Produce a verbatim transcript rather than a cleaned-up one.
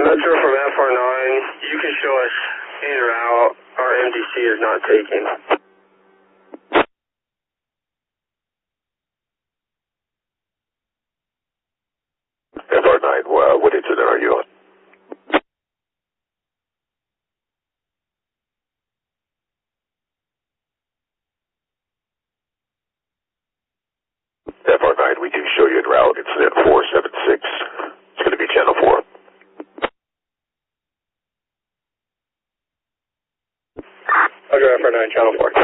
Metro from F R nine, you can show us en route. Our M D C is not taking. F R nine, well, what incident are you on? F R nine, we can show you en route. Incident four seven six. It's going to be channel four. Roger, F R nine, channel four.